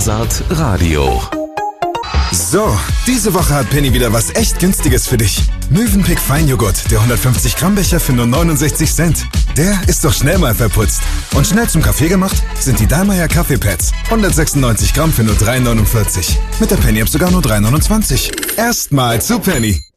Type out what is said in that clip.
Wochenstart Radio. So, diese Woche hat Penny wieder was echt Günstiges für dich. Mövenpick Feinjoghurt, der 150 Gramm Becher für nur 69 Cent. Der ist doch schnell mal verputzt. Und schnell zum Kaffee gemacht sind die Dallmayr Kaffeepads. 196 Gramm für nur 3,49. Mit der Penny-App sogar nur 3,29. Erstmal zu Penny.